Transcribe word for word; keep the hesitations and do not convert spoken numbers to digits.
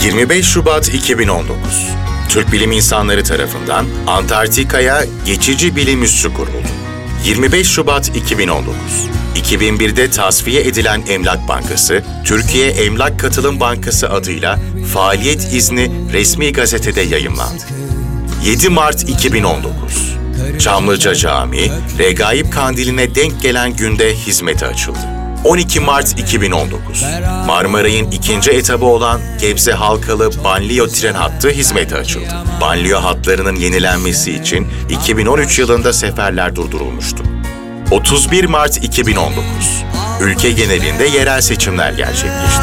yirmi beş Şubat iki bin on dokuz. Türk bilim insanları tarafından Antarktika'ya geçici bilim üssü kuruldu. yirmi beş Şubat iki bin on dokuz. iki bin birde tasfiye edilen Emlak Bankası, Türkiye Emlak Katılım Bankası adıyla faaliyet izni resmi gazetede yayımlandı. yedi Mart iki bin on dokuz. Çamlıca Camii, Regaib Kandili'ne denk gelen günde hizmete açıldı. on iki Mart iki bin on dokuz. Marmaray'ın ikinci etabı olan Gebze Halkalı Banliyö tren hattı hizmete açıldı. Banliyö hatlarının yenilenmesi için iki bin on üç yılında seferler durdurulmuştu. otuz bir Mart iki bin on dokuz. Ülke genelinde yerel seçimler gerçekleşti.